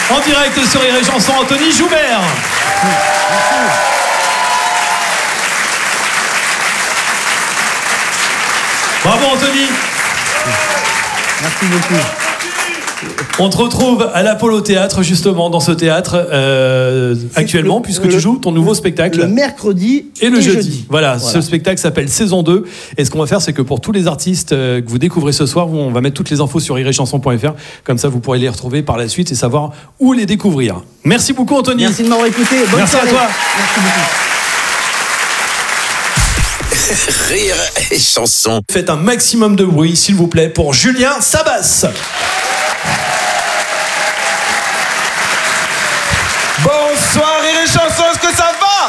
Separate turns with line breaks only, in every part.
En direct sur Rire et Chanson, Anthony Joubert. Bravo Anthony.
Merci beaucoup.
On te retrouve à l'Apollo Théâtre, justement, dans ce théâtre actuellement, puisque tu joues ton nouveau spectacle.
Le mercredi
et le jeudi. Voilà, ce spectacle s'appelle Saison 2. Et ce qu'on va faire, c'est que pour tous les artistes que vous découvrez ce soir, on va mettre toutes les infos sur rireetchanson.fr. Comme ça, vous pourrez les retrouver par la suite et savoir où les découvrir. Merci beaucoup, Anthony.
Merci de m'avoir écouté. Bonne
Merci
soirée.
à toi.
Merci beaucoup.
Rire et Chanson.
Faites un maximum de bruit, s'il vous plaît, pour Julien Sabas.
Bonsoir Rire et Chanson, est-ce que ça va?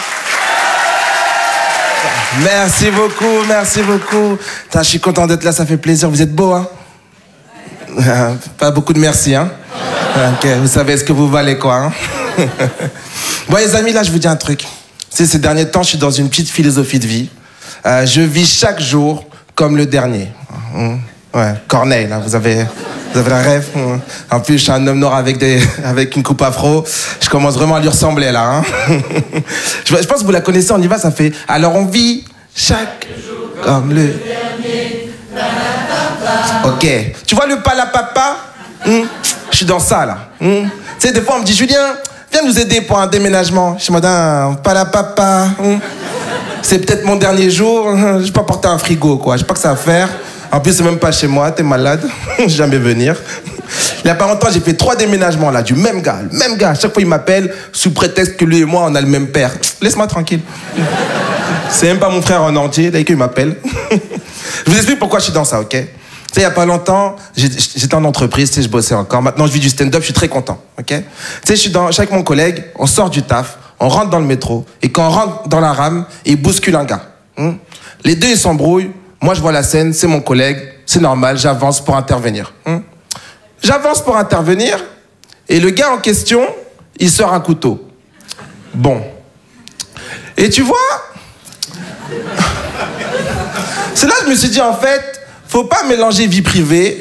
Merci beaucoup, merci beaucoup. Putain, je suis content d'être là, ça fait plaisir. Vous êtes beaux, hein? Pas beaucoup de merci, hein? Ok, vous savez ce que vous valez, quoi, hein? Bon, les amis, là, je vous dis un truc. Ces derniers temps, je suis dans une petite philosophie de vie. Je vis chaque jour comme le dernier. Ouais, Corneille, là, vous avez un rêve. En plus, je suis un homme noir avec une coupe afro. Je commence vraiment à lui ressembler, là. Hein. Je pense que vous la connaissez, on y va, ça fait... Alors, on vit chaque jour comme le dernier. Ok. Tu vois le palapapa? Je suis dans ça, là. Tu sais, des fois, on me dit, Julien, viens nous aider pour un déménagement. Je suis en palapapa. C'est peut-être mon dernier jour. Je vais pas porter un frigo, quoi. Je sais pas que ça à faire. En plus, c'est même pas chez moi, t'es malade. Je vais jamais venir. Il y a pas longtemps, j'ai fait 3 déménagements là, du même gars. Le même gars, à chaque fois il m'appelle sous prétexte que lui et moi, on a le même père. Laisse-moi tranquille. C'est même pas mon frère en entier, là qu'il m'appelle. Je vous explique pourquoi je suis dans ça, ok? Tu sais, il y a pas longtemps, j'étais en entreprise, tu sais, je bossais encore. Maintenant, je vis du stand-up, je suis très content, ok? Tu sais, je suis avec mon collègue, on sort du taf, on rentre dans le métro, et quand on rentre dans la rame, il bouscule un gars. Les deux, ils s'embrouillent. Moi, je vois la scène, c'est mon collègue, c'est normal, j'avance pour intervenir. J'avance pour intervenir, et le gars en question, il sort un couteau. Bon. Et tu vois, c'est là que je me suis dit, en fait, faut pas mélanger vie privée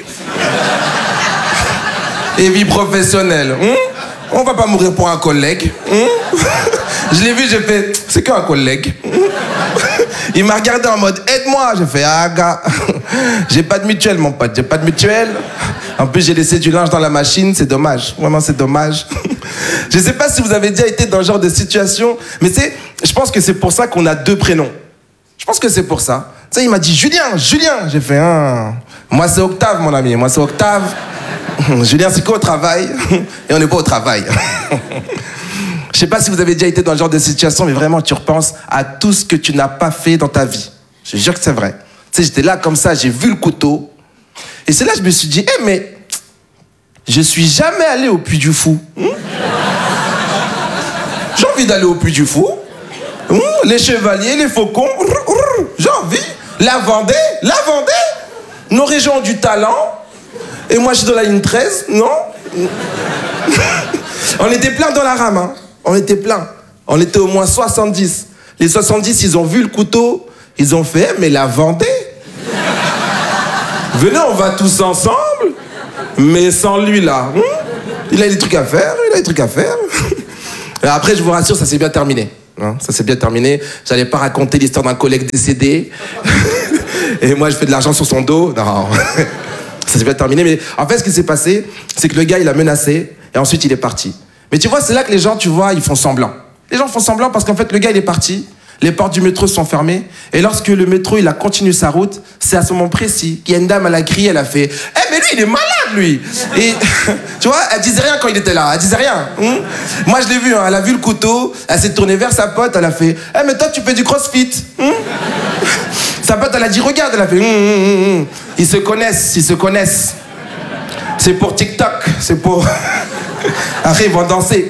et vie professionnelle. On va pas mourir pour un collègue. Je l'ai vu, j'ai fait, c'est qu'un collègue. Il m'a regardé en mode, aide-moi. J'ai fait, ah gars, j'ai pas de mutuelle, mon pote, j'ai pas de mutuelle. En plus, j'ai laissé du linge dans la machine, c'est dommage. Vraiment, c'est dommage. Je sais pas si vous avez déjà été dans ce genre de situation, mais je pense que c'est pour ça qu'on a 2 prénoms. Je pense que c'est pour ça. Tu sais, il m'a dit, Julien. J'ai fait, moi, c'est Octave, mon ami, moi, c'est Octave. Julien, c'est quoi au travail? Et on n'est pas au travail. Je sais pas si vous avez déjà été dans ce genre de situation, mais vraiment, tu repenses à tout ce que tu n'as pas fait dans ta vie. Je te jure que c'est vrai. Tu sais, j'étais là comme ça, j'ai vu le couteau. Et c'est là que je me suis dit, mais je suis jamais allé au Puy du Fou. J'ai envie d'aller au Puy du Fou. Les chevaliers, les faucons. J'ai envie. La Vendée. Nos régions ont du talent. Et moi, je suis dans la ligne 13, non? On était plein dans la rame, hein. On était plein. On était au moins 70. Les 70, ils ont vu le couteau. Ils ont fait, mais la Vendée. Venez, on va tous ensemble. Mais sans lui, là. Il a des trucs à faire, Et après, je vous rassure, ça s'est bien terminé. Hein, ça s'est bien terminé. J'allais pas raconter l'histoire d'un collègue décédé. Et moi, je fais de l'argent sur son dos. Non. Ça s'est bien terminé. Mais en fait, ce qui s'est passé, c'est que le gars, il a menacé. Et ensuite, il est parti. Mais tu vois, c'est là que les gens, tu vois, ils font semblant. Les gens font semblant parce qu'en fait, le gars, il est parti. Les portes du métro sont fermées. Et lorsque le métro, il a continué sa route, c'est à ce moment précis qu'il y a une dame, elle a crié, elle a fait « mais lui, il est malade, lui !» Et tu vois, elle disait rien quand il était là. Elle disait rien. Moi, je l'ai vu, hein, elle a vu le couteau, elle s'est tournée vers sa pote, elle a fait « mais toi, tu fais du crossfit Sa pote, elle a dit « Regarde !» Elle a fait « Ils se connaissent. C'est pour TikTok, c'est pour... » Après, ils vont danser.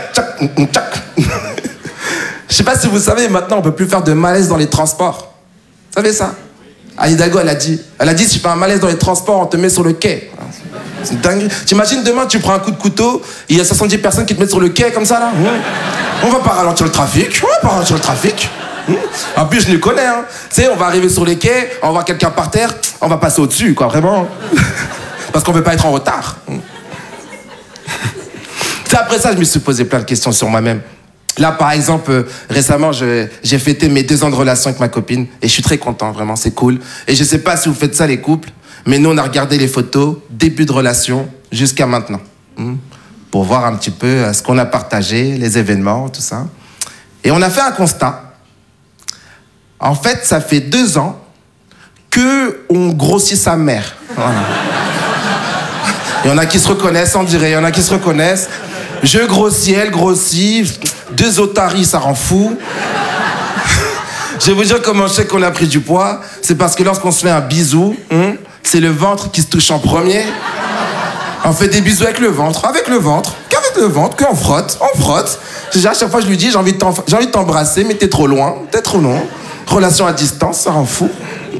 Je sais pas si vous savez, maintenant, on peut plus faire de malaise dans les transports. Vous savez ça? Anne Hidalgo, elle a dit, si tu fais un malaise dans les transports, on te met sur le quai. C'est dingue. T'imagines demain, tu prends un coup de couteau, il y a 70 personnes qui te mettent sur le quai comme ça, là. On va pas ralentir le trafic. En plus, je les connais, hein. Tu sais, on va arriver sur les quais, on va voir quelqu'un par terre, on va passer au-dessus, quoi, vraiment. Parce qu'on veut pas être en retard. Tu Puis après ça, je me suis posé plein de questions sur moi-même. Là, par exemple, récemment, j'ai fêté mes 2 ans de relation avec ma copine et je suis très content, vraiment, c'est cool. Et je sais pas si vous faites ça, les couples, mais nous, on a regardé les photos, début de relation jusqu'à maintenant, pour voir un petit peu ce qu'on a partagé, les événements, tout ça. Et on a fait un constat. En fait, ça fait 2 ans qu'on grossit sa mère. Voilà. Il y en a qui se reconnaissent, on dirait, il y en a qui se reconnaissent. Je grossis, elle grossit, 2 otaries, ça rend fou. Je vais vous dire comment je sais qu'on a pris du poids. C'est parce que lorsqu'on se fait un bisou, c'est le ventre qui se touche en premier. On fait des bisous avec le ventre, qu'avec le ventre, qu'on frotte, on frotte. À chaque fois, je lui dis, j'ai envie de t'embrasser, mais t'es trop loin, Relation à distance, ça rend fou.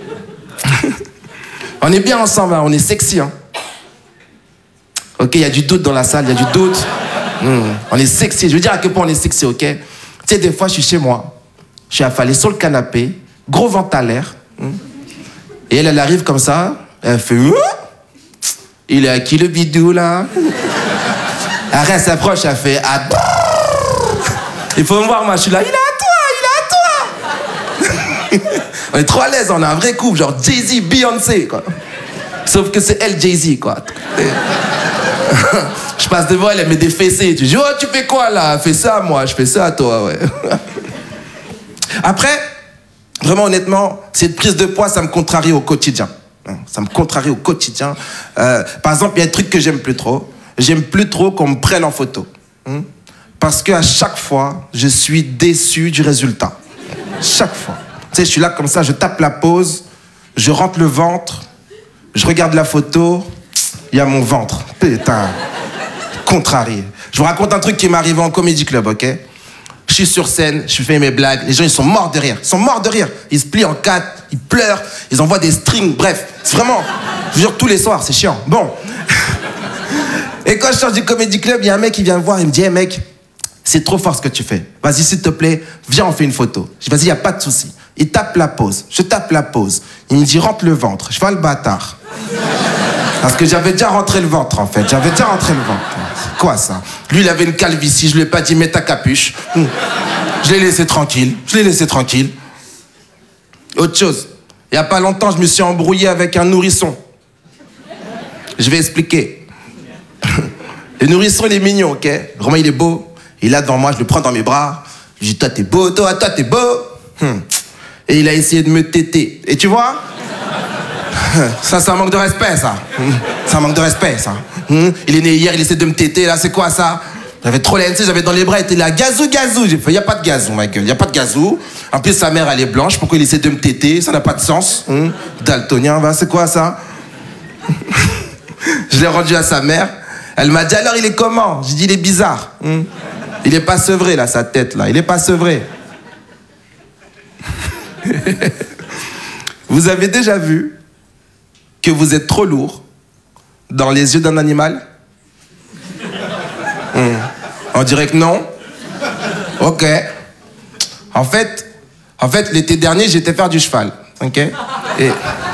On est bien ensemble, hein, on est sexy, hein. Ok, il y a du doute dans la salle, il y a du doute. On est sexy, je veux dire à quel point on est sexy, ok? Tu sais, des fois, je suis chez moi, je suis affalé sur le canapé, gros ventre à l'air. Et elle arrive comme ça, elle fait... Il est à qui le bidou, là? Après, elle s'approche, elle fait... Il faut me voir, moi, je suis là, il est à toi. On est trop à l'aise, on a un vrai couple, genre Jay-Z, Beyoncé, quoi. Sauf que c'est elle, Jay-Z, quoi. Je passe devant elle, elle met des fessées. Tu dis, oh, tu fais quoi, là? Elle fait ça, moi, je fais ça à toi, ouais. Après, vraiment, honnêtement, cette prise de poids, ça me contrarie au quotidien. Ça me contrarie au quotidien. Par exemple, il y a un truc que j'aime plus trop. J'aime plus trop qu'on me prenne en photo. Parce qu'à chaque fois, je suis déçu du résultat. Chaque fois. Tu sais, je suis là comme ça, je tape la pose, je rentre le ventre, je regarde la photo, il y a mon ventre. Putain, contrarié. Je vous raconte un truc qui m'est arrivé en Comedy Club, ok? Je suis sur scène, je fais mes blagues, les gens ils sont morts de rire. Ils se plient en 4, ils pleurent, ils envoient des strings, bref. C'est vraiment, je vous jure, tous les soirs, c'est chiant. Bon. Et quand je sors du Comedy Club, il y a un mec qui vient me voir, il me dit, hey mec, c'est trop fort ce que tu fais. Vas-y, s'il te plaît, viens, on fait une photo. Je dis, vas-y, il n'y a pas de souci. Il tape la pose, je tape la pose. Il me dit, rentre le ventre. Je fais le bâtard. Parce que j'avais déjà rentré le ventre, en fait. C'est quoi, ça? Lui, il avait une calvitie, je lui ai pas dit, mets ta capuche. Je l'ai laissé tranquille. Autre chose. Il y a pas longtemps, je me suis embrouillé avec un nourrisson. Je vais expliquer. Le nourrisson, il est mignon, ok? Vraiment, il est beau. Il est là devant moi, je le prends dans mes bras. Je dis, toi, t'es beau, toi, t'es beau. Et il a essayé de me téter. Et tu vois? Ça manque de respect, ça. Ça manque de respect, ça. Il est né hier, il essaie de me téter, là, c'est quoi, ça? J'avais trop la NC, j'avais dans les bras, il était là, gazou. J'ai fait, y a pas de gazou, ma gueule, y a pas de gazou. En plus, sa mère, elle est blanche, pourquoi il essaie de me téter? Ça n'a pas de sens. Daltonien, va, c'est quoi, ça? Je l'ai rendu à sa mère. Elle m'a dit, alors, il est comment? J'ai dit, il est bizarre. Il est pas sevré, là, sa tête, là. Il est pas sevré. Vous avez déjà vu que vous êtes trop lourd dans les yeux d'un animal? On dirait que non. Ok. En fait, l'été dernier, j'étais faire du cheval. Ok. Et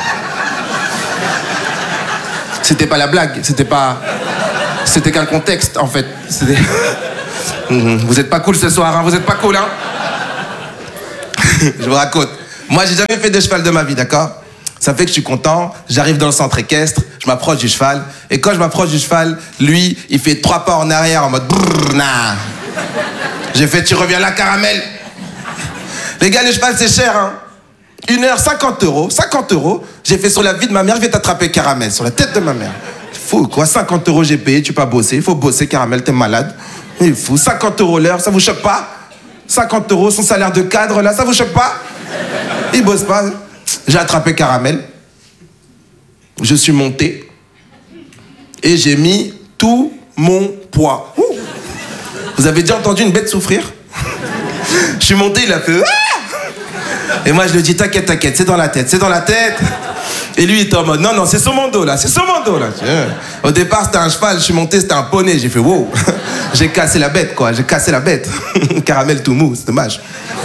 c'était pas la blague. C'était qu'un contexte, en fait. Vous êtes pas cool ce soir, hein. Vous êtes pas cool, hein. Je vous raconte. Moi, j'ai jamais fait de cheval de ma vie, d'accord? Ça fait que je suis content, j'arrive dans le centre équestre, je m'approche du cheval, et quand je m'approche du cheval, lui, il fait 3 pas en arrière en mode brrr, nah. J'ai fait, tu reviens là, caramel. Les gars, le cheval, c'est cher, hein. 1 heure, 50 €. 50 €. J'ai fait sur la vie de ma mère, je vais t'attraper, caramel, sur la tête de ma mère. Fou, quoi, 50 € j'ai payé, tu peux pas bosser, il faut bosser, caramel, t'es malade. Il est fou, 50 € l'heure, ça vous choque pas? 50 € son salaire de cadre, là, ça vous choque pas? Il bosse pas. J'ai attrapé caramel. Je suis monté. Et j'ai mis tout mon poids. Ouh. Vous avez déjà entendu une bête souffrir? Je suis monté, il a fait... Et moi, je lui dis, t'inquiète, c'est dans la tête. Et lui, il était en mode, non, c'est sur mon dos, là. Au départ, c'était un cheval, je suis monté, c'était un poney. J'ai fait, wow. J'ai cassé la bête, quoi. Caramel tout mou, c'est dommage.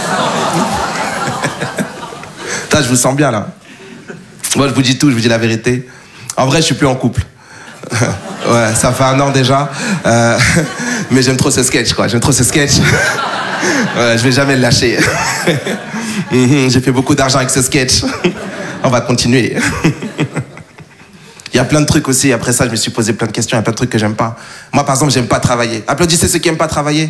Putain, je vous sens bien, là. Moi, je vous dis tout, je vous dis la vérité. En vrai, je suis plus en couple. Ouais, ça fait 1 an déjà. Mais j'aime trop ce sketch, quoi. J'aime trop ce sketch. Ouais, je vais jamais le lâcher. J'ai fait beaucoup d'argent avec ce sketch. On va continuer. Il y a plein de trucs aussi. Après ça, je me suis posé plein de questions. Il y a plein de trucs que j'aime pas. Moi, par exemple, j'aime pas travailler. Applaudissez ceux qui aiment pas travailler.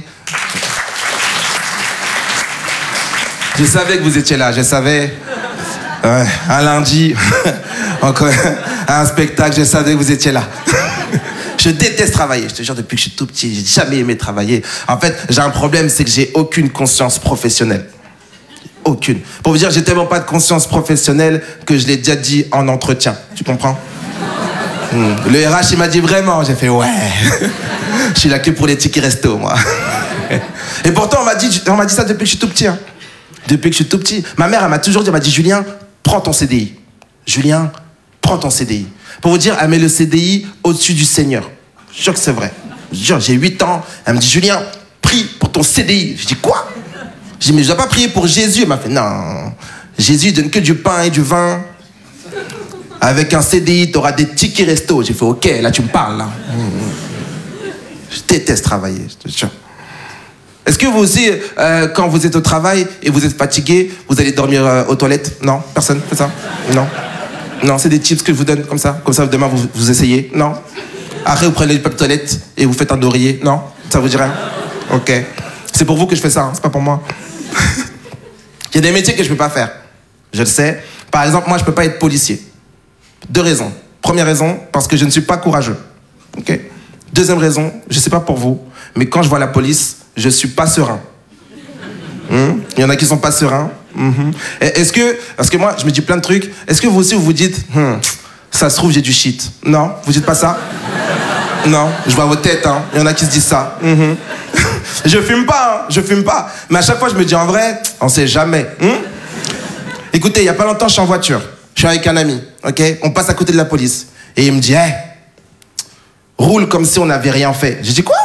Je savais que vous étiez là. Je savais. Ouais, un lundi, encore un spectacle, je savais que vous étiez là. Je déteste travailler. Je te jure, depuis que je suis tout petit, j'ai jamais aimé travailler. En fait, j'ai un problème, c'est que j'ai aucune conscience professionnelle. Aucune. Pour vous dire, j'ai tellement pas de conscience professionnelle que je l'ai déjà dit en entretien. Tu comprends? Le RH, il m'a dit vraiment. J'ai fait ouais. Je suis là que pour les tickets resto, moi. Et pourtant, on m'a dit ça depuis que je suis tout petit. Hein. Depuis que je suis tout petit. Ma mère, elle m'a toujours dit, elle m'a dit, Julien, prends ton CDI. Julien, prends ton CDI. Pour vous dire, elle met le CDI au-dessus du Seigneur. Je jure que c'est vrai. Je jure, j'ai 8 ans. Elle me dit, Julien, prie pour ton CDI. Je dis, quoi? Je dis, mais je dois pas prier pour Jésus. Elle m'a fait, non. Jésus, il donne que du pain et du vin. Avec un CDI, tu auras des tickets resto. J'ai fait, ok, là, tu me parles, là. Je déteste travailler, je te jure. Est-ce que vous aussi, quand vous êtes au travail et vous êtes fatigué, vous allez dormir aux toilettes? Non? Personne fait ça? Non? Non, c'est des tips que je vous donne comme ça demain vous essayez? Non? Après vous prenez le papier toilette et vous faites un oreiller? Non? Ça vous dit rien? Ok. C'est pour vous que je fais ça, hein, c'est pas pour moi. Il y a des métiers que je peux pas faire. Je le sais. Par exemple, moi je peux pas être policier. 2 raisons. Première raison, parce que je ne suis pas courageux. Ok? Deuxième raison, je sais pas pour vous, mais quand je vois la police, je suis pas serein. Il y en a qui sont pas sereins. Est-ce que, parce que moi, je me dis plein de trucs, est-ce que vous aussi, vous vous dites, ça se trouve, j'ai du shit? Non? Vous dites pas ça? Non? Je vois vos têtes, hein. Il y en a qui se disent ça. Je fume pas, hein. Je fume pas. Mais à chaque fois, je me dis, en vrai, on sait jamais. Écoutez, il y a pas longtemps, je suis en voiture. Je suis avec un ami, ok? On passe à côté de la police. Et il me dit, hey, roule comme si on n'avait rien fait. J'ai dit, quoi?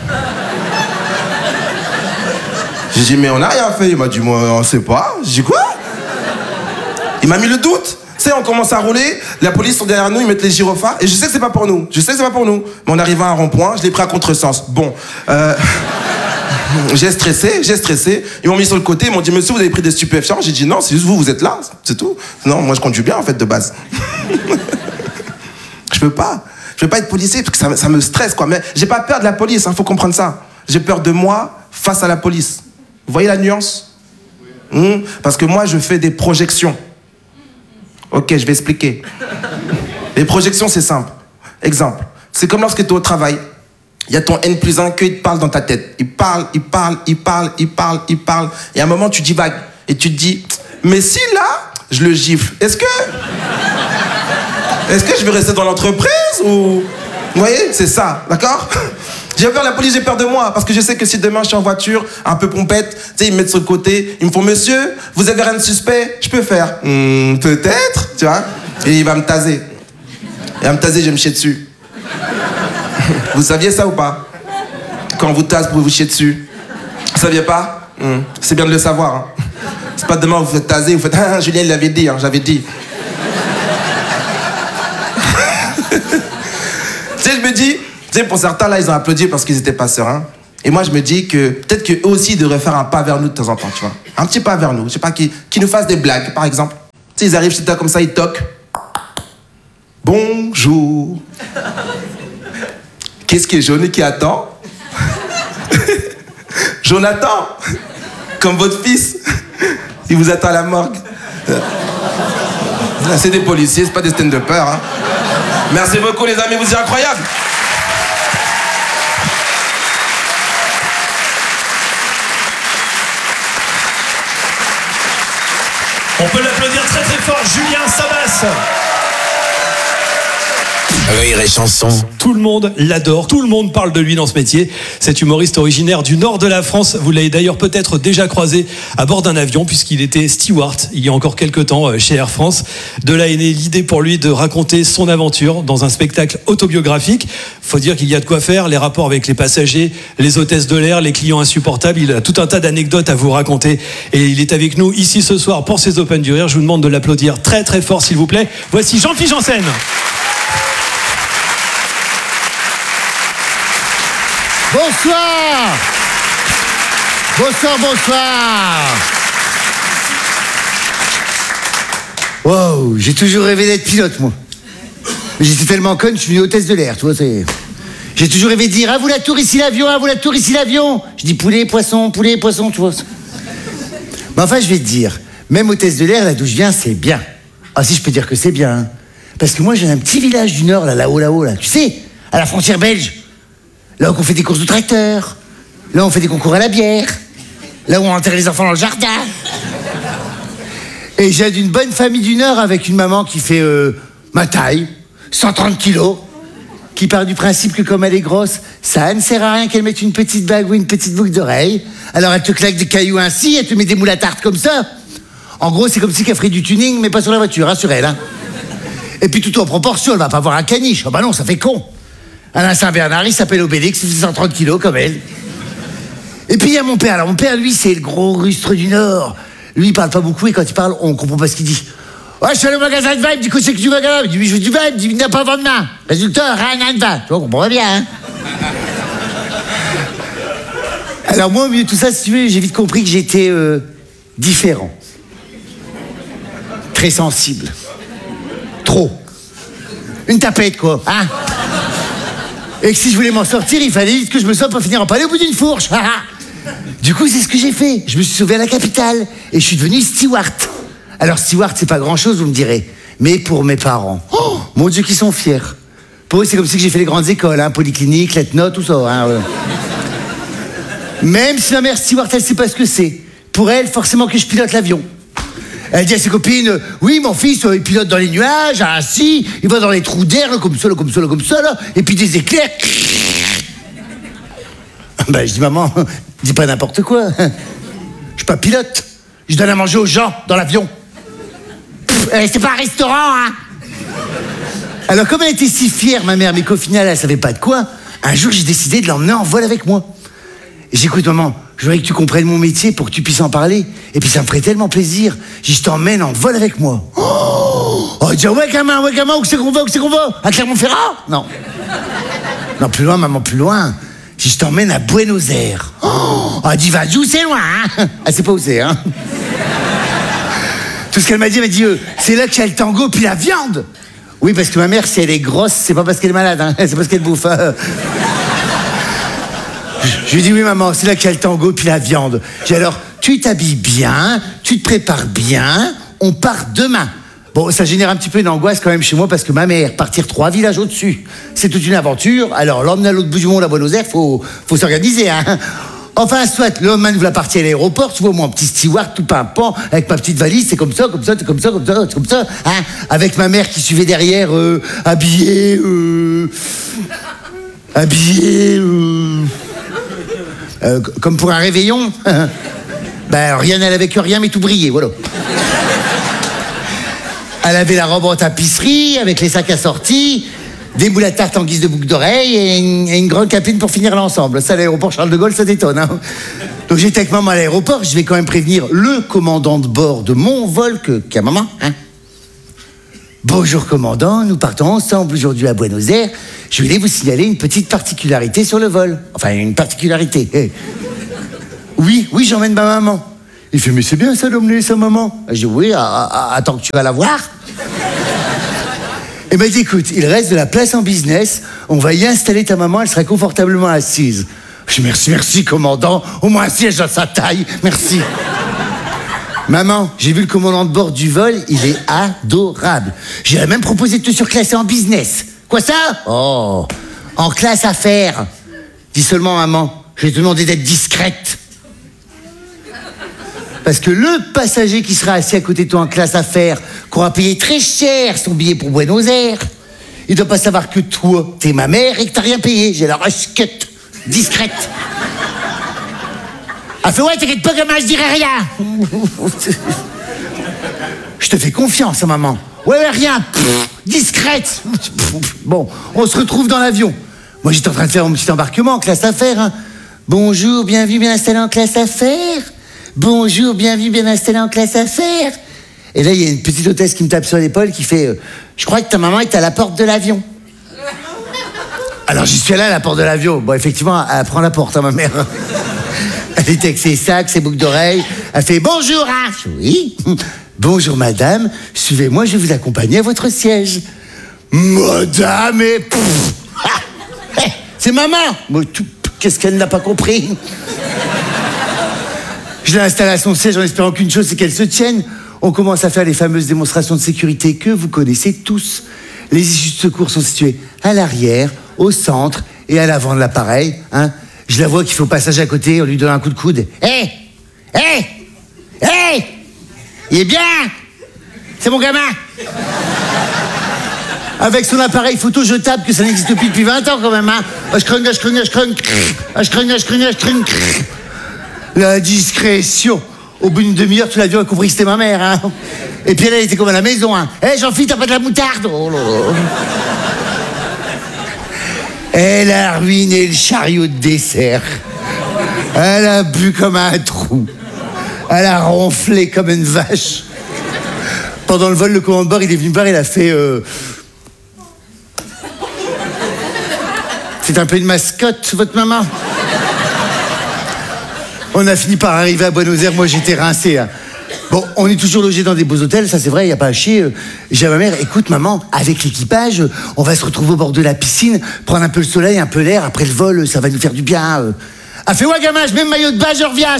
J'ai dit, mais on n'a rien fait. Il m'a dit, moi, on sait pas. J'ai dit, quoi? Il m'a mis le doute. Tu sais, on commence à rouler, la police sont derrière nous, ils mettent les gyrophares, et je sais que c'est pas pour nous. Mais on arrive à un rond-point, je l'ai pris à contresens. Bon, j'ai stressé. Ils m'ont mis sur le côté, ils m'ont dit, monsieur, vous avez pris des stupéfiants? J'ai dit, non, c'est juste vous êtes là, c'est tout. Non, moi, je conduis bien, en fait, de base. Je peux pas être policier, parce que ça me stresse, quoi. Mais j'ai pas peur de la police, hein, faut comprendre ça. J'ai peur de moi face à la police. Vous voyez la nuance? Parce que moi, je fais des projections. Ok, je vais expliquer. Les projections, c'est simple. Exemple, c'est comme lorsque tu es au travail, il y a ton N+1 qui te parle dans ta tête. Il parle. Et à un moment, tu divagues. Et tu te dis, mais si là, je le gifle, est-ce que je vais rester dans l'entreprise ou... Vous voyez, c'est ça, d'accord? J'ai peur de la police, j'ai peur de moi, parce que je sais que si demain je suis en voiture, un peu pompette, tu sais, ils me mettent sur le côté, ils me font, monsieur, vous avez rien de suspect? Je peux faire, peut-être, tu vois? Et il va me taser. Il va me taser, je vais me chier dessus. Vous saviez ça ou pas? Quand on vous tase, vous pouvez vous chier dessus. Vous saviez pas? C'est bien de le savoir. Hein. C'est pas demain vous faites taser, vous faites, ah, Julien, il l'avait dit, hein, j'avais dit. Tu sais, je me dis, tu sais, pour certains, là, ils ont applaudi parce qu'ils étaient pas sereins. Et moi, je me dis que peut-être qu'eux aussi, ils devraient faire un pas vers nous de temps en temps, tu vois. Un petit pas vers nous. Je sais pas, qui nous fassent des blagues, par exemple. Tu sais, ils arrivent chez toi comme ça, ils toquent. Bonjour. Qu'est-ce qui est jaune et qui attend? Jonathan, comme votre fils. Il vous attend à la morgue. C'est des policiers, c'est pas des stand-uppers, hein. Merci beaucoup, les amis, vous êtes incroyables.
On peut l'applaudir très très fort, Julien Sabas.
Rire et chanson.
Tout le monde l'adore, tout le monde parle de lui dans ce métier. Cet humoriste originaire du nord de la France, vous l'avez d'ailleurs peut-être déjà croisé à bord d'un avion puisqu'il était steward il y a encore quelques temps chez Air France. De là est née l'idée pour lui de raconter son aventure dans un spectacle autobiographique. Faut dire qu'il y a de quoi faire, les rapports avec les passagers, les hôtesses de l'air, les clients insupportables. Il a tout un tas d'anecdotes à vous raconter et il est avec nous ici ce soir pour ces Open du Rire. Je vous demande de l'applaudir très très fort s'il vous plaît. Voici Jean-Philippe Janssen.
Bonsoir. Bonsoir. Wow, j'ai toujours rêvé d'être pilote, moi. Mais j'étais tellement conne, je suis venu hôtesse de l'air, tu vois, c'est... J'ai toujours rêvé de dire « À vous la tour, ici l'avion, à vous la tour, ici l'avion !» Je dis « poulet, poisson, tu vois. » Mais enfin, je vais te dire, même hôtesse de l'air, là d'où je viens, c'est bien. Ah si, je peux dire que c'est bien. Hein. Parce que moi, j'ai un petit village du Nord, là-haut, là. Tu sais, à la frontière belge. Là où on fait des courses de tracteurs. Là où on fait des concours à la bière. Là où on enterre les enfants dans le jardin. Et j'ai d'une bonne famille du Nord avec une maman qui fait ma taille, 130 kilos, qui part du principe que comme elle est grosse, ça ne sert à rien qu'elle mette une petite bague ou une petite boucle d'oreille. Alors elle te claque des cailloux ainsi, elle te met des moules à tarte comme ça. En gros, c'est comme si qu'elle ferait du tuning, mais pas sur la voiture, hein, sur elle. Hein. Et puis tout en proportion, elle va pas avoir un caniche. Oh bah non, ça fait con. Alain Saint-Bernard, il s'appelle Obélix, il fait 130 kilos comme elle. Et puis il y a mon père. Alors mon père, lui, c'est le gros rustre du Nord. Lui, il parle pas beaucoup et quand il parle, on comprend pas ce qu'il dit. Ouais, je suis allé au magasin de vin, il me dit que c'est que du magasin. Il me dit, oui, je veux du vin, il me dit, il n'a pas vent de main. Résultat, rien de vin. Tu vois, on comprend bien, hein. Alors moi, au milieu de tout ça, si tu veux, j'ai vite compris que j'étais différent. Très sensible. Trop. Une tapette, quoi, hein. Et que si je voulais m'en sortir, il fallait vite que je me sorte pour finir en palais au bout d'une fourche. Du coup, c'est ce que j'ai fait. Je me suis sauvé à la capitale et je suis devenu steward. Alors, steward, c'est pas grand-chose, vous me direz. Mais pour mes parents, oh, mon Dieu, qu'ils sont fiers. Pour eux, c'est comme si j'ai fait les grandes écoles, hein, polyclinique, lettre-note, tout ça. Hein, Même si ma mère steward, elle sait pas ce que c'est. Pour elle, forcément que je pilote l'avion. Elle dit à ses copines, oui, mon fils, il pilote dans les nuages, ainsi, il va dans les trous d'air, là, comme ça, là, et puis des éclairs. Ben, je dis, maman, dis pas n'importe quoi. Je suis pas pilote. Je donne à manger aux gens dans l'avion. C'est pas un restaurant, hein. Alors, comme elle était si fière, ma mère, mais qu'au final, elle savait pas de quoi, un jour, j'ai décidé de l'emmener en vol avec moi. Et j'écoute, maman, je voudrais que tu comprennes mon métier pour que tu puisses en parler. Et puis, ça me ferait tellement plaisir. Je t'emmène en vol avec moi. Oh, dis, ouais, gamin, où c'est qu'on va, à Clermont-Ferrand? Non. Non, plus loin, maman, plus loin. Je t'emmène à Buenos Aires. Oh, dis, vas-y, où c'est loin, hein. Elle sait pas où c'est, hein. Tout ce qu'elle m'a dit, c'est là qu'il y a le tango puis la viande. Oui, parce que ma mère, si elle est grosse, c'est pas parce qu'elle est malade, hein. C'est parce qu'elle bouffe. Je lui dis, oui, maman, c'est là qu'il y a le tango puis la viande. J'ai dit, alors, tu t'habilles bien, tu te prépares bien, on part demain. Bon, ça génère un petit peu d'angoisse quand même chez moi parce que ma mère, partir 3 villages au-dessus, c'est toute une aventure. Alors, l'emmener à l'autre bout du monde à Buenos Aires, faut s'organiser, hein. Enfin, soit, le lendemain de la partie à l'aéroport, tu vois, mon petit steward tout pimpant, avec ma petite valise, c'est comme ça, hein, avec ma mère qui suivait derrière, habillée, comme pour un réveillon. Ben, rien, elle avait que rien, mais tout brillait, voilà. Elle avait la robe en tapisserie, avec les sacs assortis, des moules à tarte en guise de boucle d'oreille et une grande capine pour finir l'ensemble. Ça, à l'aéroport Charles de Gaulle, ça détonne, hein. Donc j'étais avec maman à l'aéroport, je vais quand même prévenir le commandant de bord de mon vol qu'à maman, hein. Bonjour commandant, nous partons ensemble aujourd'hui à Buenos Aires. Je voulais vous signaler une petite particularité sur le vol. Enfin, une particularité. Oui, j'emmène ma maman. Il fait, mais c'est bien ça d'emmener sa maman. Je dis, oui, attends que tu vas la voir. Et m'a dit, écoute, il reste de la place en business, on va y installer ta maman, elle sera confortablement assise. Je dis, merci, commandant, au moins un siège à sa taille, merci. Maman, j'ai vu le commandant de bord du vol, il est adorable. J'ai même proposé de te surclasser en business. Quoi ça? Oh, en classe affaires. Dis seulement, maman, je vais te demander d'être discrète. Parce que le passager qui sera assis à côté de toi en classe affaires, qui aura payé très cher son billet pour Buenos Aires, il doit pas savoir que toi, t'es ma mère et que t'as rien payé. J'ai la rusquette, discrète. Elle fait, ouais, t'inquiète pas, gamin, je dirai rien. Je te fais confiance, hein, maman. Ouais, rien. Discrète. Bon, on se retrouve dans l'avion. Moi, j'étais en train de faire mon petit embarquement en classe affaires, hein. Bonjour, bienvenue, bien installé en classe affaires. Bonjour, bienvenue, bien installé en classe affaires. Et là, il y a une petite hôtesse qui me tape sur l'épaule qui fait je crois que ta maman est à la porte de l'avion. Alors j'y suis allé à la porte de l'avion. Bon, effectivement, elle prend la porte, hein, ma mère. Elle était avec ses sacs, ses boucles d'oreilles. Elle fait bonjour, hein. Oui. Bonjour, madame. Suivez-moi, je vais vous accompagner à votre siège. Madame et... C'est maman. Qu'est-ce qu'elle n'a pas compris? Je l'ai installée à son siège en espérant qu'une chose, c'est qu'elle se tienne. On commence à faire les fameuses démonstrations de sécurité que vous connaissez tous. Les issues de secours sont situées à l'arrière, au centre et à l'avant de l'appareil. Hein. Je la vois qui fait au passage à côté, on lui donne un coup de coude. Hé! Hé! Hé! Il est bien! C'est mon gamin! Avec son appareil photo jetable, que ça n'existe plus depuis 20 ans quand même. Hein. La discrétion. Au bout d'une demi-heure, tu l'as vu, elle a compris que c'était ma mère. Hein. Et puis elle était comme à la maison. Hein. Hé, Jean-Philippe, t'as pas de la moutarde? Oh là là. Elle a ruiné le chariot de dessert. Elle a bu comme un trou. Elle a ronflé comme une vache. Pendant le vol, le commandant de bord, il est venu me voir, il a fait... C'est un peu une mascotte, votre maman. On a fini par arriver à Buenos Aires, moi j'étais rincé. Hein. Bon, on est toujours logé dans des beaux hôtels, ça c'est vrai, il n'y a pas à chier. J'ai à ma mère, écoute maman, avec l'équipage, on va se retrouver au bord de la piscine, prendre un peu le soleil, un peu l'air, après le vol, ça va nous faire du bien. Ah, fais ouais gamin, je mets le maillot de bain, je reviens.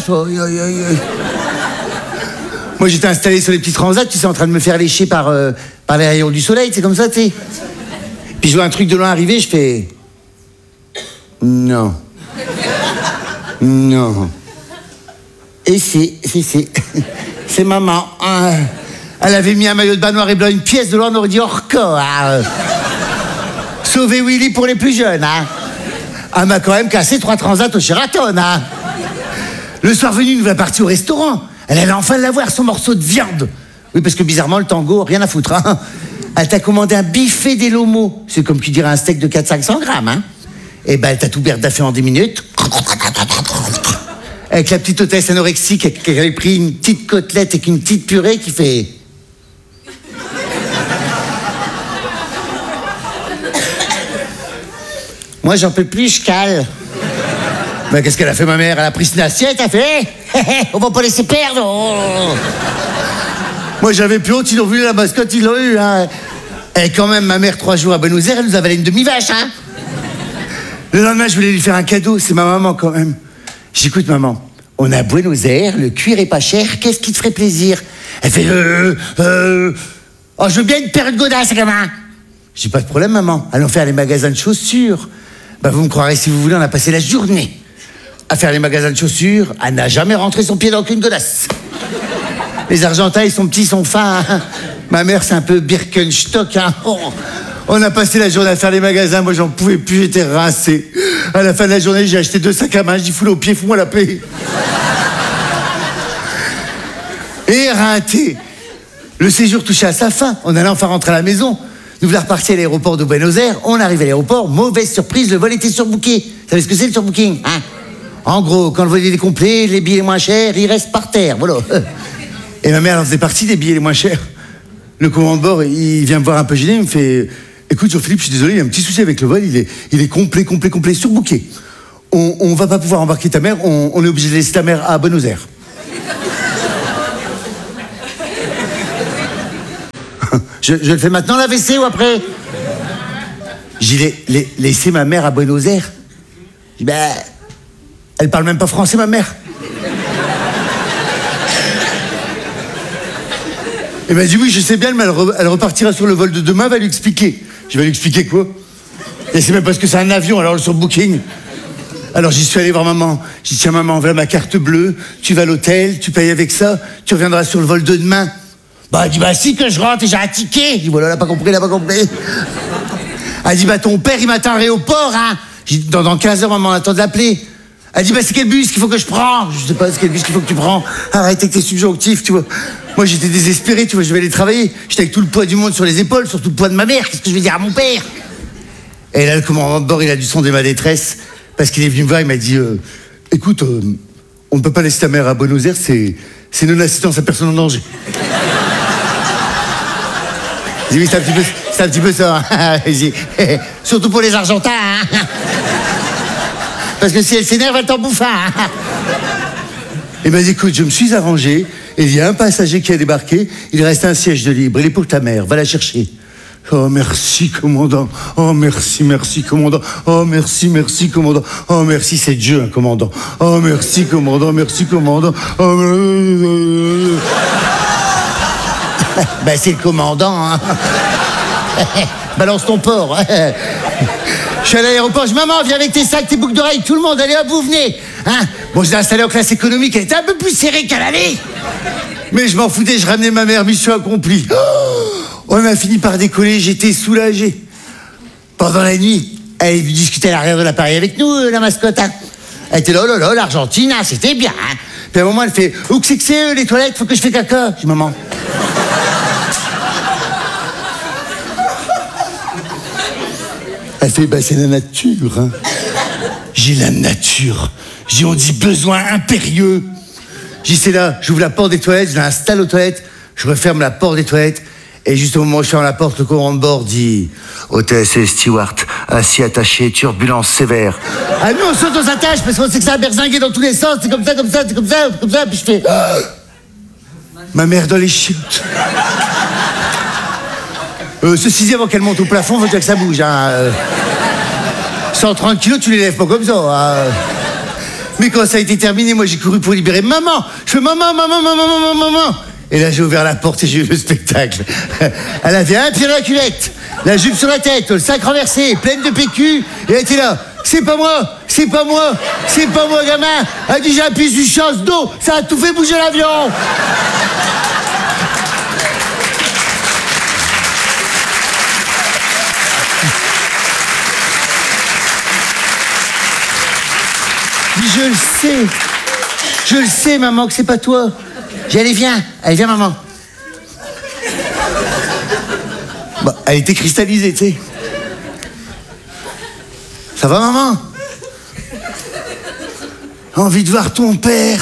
Moi j'étais installé sur les petits transats, tu sais, en train de me faire lécher par les rayons du soleil, c'est comme ça, tu sais. Puis je vois un truc de loin arriver, je fais... Non. Non. Et si. C'est maman. Elle avait mis un maillot de bain noir et blanc, une pièce de l'or, on aurait dit hors-corps. Sauver Willy pour les plus jeunes. Hein. Elle m'a quand même cassé 3 transats au Sheraton. Hein. Le soir venu, nous va partir au restaurant. Elle allait enfin l'avoir, son morceau de viande. Oui, parce que bizarrement, le tango, rien à foutre. Hein. Elle t'a commandé un biffé des lomos. C'est comme qui dirait un steak de 400-500 grammes. Hein. Et ben, elle t'a tout berdaffé en 10 minutes. Avec la petite hôtesse anorexique qui avait pris une petite côtelette avec une petite purée qui fait... Moi, j'en peux plus, je cale. Ben, qu'est-ce qu'elle a fait, ma mère? Elle a pris une assiette, elle a fait... on va pas laisser perdre. Oh. Moi, j'avais plus honte, ils ont vu la mascotte, ils l'ont eu. Hein. Et quand même, ma mère, 3 jours à Buenos Aires, elle nous avalait une demi-vache. Hein. Le lendemain, je voulais lui faire un cadeau. C'est ma maman, quand même. J'écoute, maman. On est à Buenos Aires, le cuir est pas cher. Qu'est-ce qui te ferait plaisir? Elle fait oh, je veux bien une paire de godasses, gamin. J'ai pas de problème, maman. Allons faire les magasins de chaussures. Bah, vous me croirez si vous voulez, on a passé la journée à faire les magasins de chaussures. Elle n'a jamais rentré son pied dans aucune godasse. Les Argentins, ils sont petits, ils sont fins. Hein. Ma mère, c'est un peu Birkenstock. Hein. Oh. On a passé la journée à faire les magasins, moi j'en pouvais plus, j'étais rincé. À la fin de la journée, j'ai acheté 2 sacs à main, je dis foule au pied, fous-moi la paix. Éreinté. Le séjour touchait à sa fin, on allait enfin rentrer à la maison. Nous voilà repartis à l'aéroport de Buenos Aires, on arrive à l'aéroport, mauvaise surprise, le vol était surbooké. Vous savez ce que c'est le surbooking, hein? En gros, quand le vol est complet, les billets moins chers, ils restent par terre, voilà. Et ma mère en faisait partie des billets les moins chers. Le commandant de bord, il vient me voir un peu gêné, il me fait... Écoute, Jean-Philippe, je suis désolé, il y a un petit souci avec le vol, il est complet, surbooké. On va pas pouvoir embarquer ta mère, on est obligé de laisser ta mère à Buenos Aires. je le fais maintenant, la WC, ou après? J'ai laissé ma mère à Buenos Aires. Je dis, ben, elle parle même pas français, ma mère. Elle m'a dit oui, je sais bien, mais elle repartira sur le vol de demain, va lui expliquer. Je vais lui expliquer quoi? Et c'est même parce que c'est un avion, alors le surbooking. Alors j'y suis allé voir maman. J'ai dit tiens maman, voilà ma carte bleue, tu vas à l'hôtel, tu payes avec ça, tu reviendras sur le vol de demain. Bah elle dit bah si que je rentre et j'ai un ticket. Je dis voilà, elle a pas compris. Elle dit bah ton père il m'attend à l'aéroport, hein. J'ai dit dans 15 heures maman, on attend de l'appeler. Elle dit bah c'est quel bus qu'il faut que je prends? Je sais pas c'est quel bus qu'il faut que tu prends. Arrête avec tes subjonctifs, tu vois. Moi j'étais désespéré, tu vois, je vais aller travailler. J'étais avec tout le poids du monde sur les épaules, surtout le poids de ma mère. Qu'est-ce que je vais dire à mon père? Et là le commandant de bord il a dû sonder ma détresse parce qu'il est venu me voir, il m'a dit écoute, on ne peut pas laisser ta mère à Buenos Aires, c'est non-assistance à personne en danger. J'ai dit, c'est un petit peu ça. Hein. Surtout pour les Argentins. Hein. Parce que si elle s'énerve, elle t'en bouffe. Hein. Et ben écoute, je me suis arrangé. Et il y a un passager qui a débarqué. Il reste un siège de libre. Il est pour ta mère. Va la chercher. Oh, merci, commandant. Oh, merci, commandant. Oh, merci, commandant. Oh, merci, c'est Dieu, hein, commandant. Oh, merci, commandant. Oh, ben, c'est le commandant, hein. Balance ton porc. Je suis à l'aéroport, maman, viens avec tes sacs, tes boucles d'oreilles, tout le monde, allez hop, vous venez. Hein, bon, je l'ai installé en classe économique, elle était un peu plus serrée qu'à l'aller. Mais je m'en foutais, je ramenais ma mère, mission accomplie. On a fini par décoller, j'étais soulagé. Pendant la nuit, elle est venue discuter à l'arrière de l'appareil avec nous, la mascotte. Hein. Elle était là, oh là là, l'Argentine, hein, c'était bien. Hein. Puis à un moment, elle fait, où que c'est les toilettes, faut que je fais caca. Je dis, maman. Elle fait, bah c'est la nature. Hein. J'ai la nature. J'ai on dit besoin impérieux. J'ai c'est là, j'ouvre la porte des toilettes, je l'installe aux toilettes, je referme la porte des toilettes, et juste au moment où je ferme la porte, le commandant de bord dit hôtesse et steward, assis attaché, turbulence sévère. Ah nous on saute aux attaches parce qu'on sait que ça a berzingué dans tous les sens, c'est comme ça, puis je fais ma mère dans les chiottes. Ceci dit, avant qu'elle monte au plafond, faut que ça bouge. Hein. 130 kilos, tu les lèves pas comme ça. Hein. Mais quand ça a été terminé, moi j'ai couru pour libérer maman. Je fais maman. Et là j'ai ouvert la porte et j'ai vu le spectacle. Elle avait un pied dans la culette, la jupe sur la tête, le sac renversé, pleine de PQ. Et elle était là. C'est pas moi, gamin. Elle dit j'ai appuyé sur chasse d'eau, ça a tout fait bouger l'avion. Je le sais, maman, que c'est pas toi. J'ai allez, viens, maman. Bah, elle était cristallisée, tu sais. Ça va, maman? Envie de voir ton père.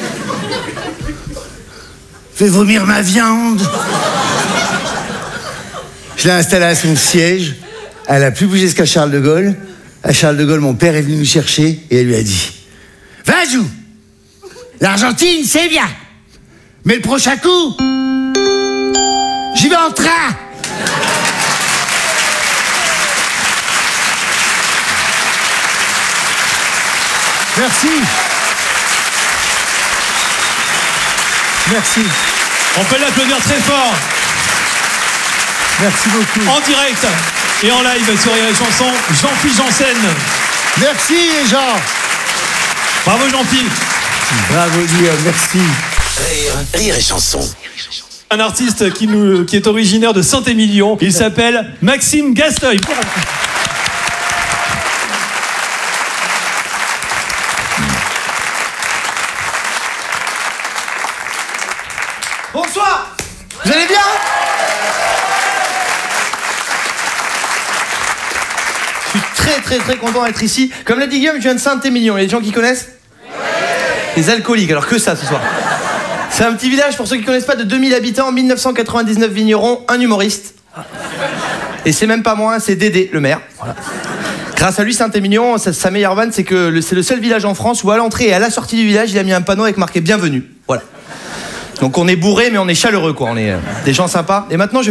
Fais vomir ma viande. Je l'ai installée à son siège. Elle a plus bougé jusqu'à Charles de Gaulle. À Charles de Gaulle, mon père est venu nous chercher et elle lui a dit Vajou, l'Argentine, c'est bien. Mais le prochain coup, j'y vais en train. Merci.
Merci. On peut l'applaudir très fort.
Merci beaucoup.
En direct et en live sur Rire et Chanson, Jean-Philippe Janssen.
Merci les gens.
Bravo Jean-Philippe.
Bravo Guillaume, merci.
Rire et Chanson.
Un artiste qui est originaire de Saint-Émilion. Il s'appelle Maxime Gasteuil.
Bonsoir. Vous allez bien? Je suis très content d'être ici. Comme l'a dit Guillaume, je viens de Saint-Émilion. Il y a des gens qui connaissent? Les alcooliques, alors que ça ce soir. C'est un petit village, pour ceux qui ne connaissent pas, de 2000 habitants, 1999 vignerons, un humoriste. Et c'est même pas moi, c'est Dédé, le maire. Voilà. Grâce à lui, Saint-Émilion, sa meilleure vanne, c'est que c'est le seul village en France où à l'entrée et à la sortie du village, il a mis un panneau avec marqué « Bienvenue ». Voilà. Donc on est bourré, mais on est chaleureux, quoi. On est des gens sympas. Et maintenant,